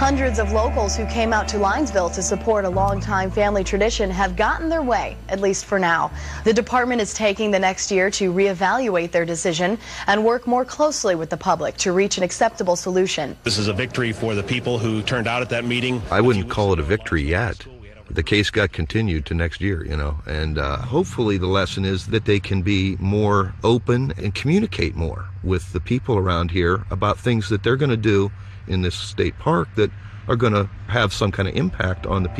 Hundreds of locals who came out to Linesville to support a longtime family tradition have gotten their way, at least for now. The department is taking the next year to reevaluate their decision and work more closely with the public to reach an acceptable solution. This is a victory for the people who turned out at that meeting. I wouldn't call it a victory yet. The case got continued to next year, and hopefully the lesson is that they can be more open and communicate more with the people around here about things that they're going to do in this state park that are going to have some kind of impact on the people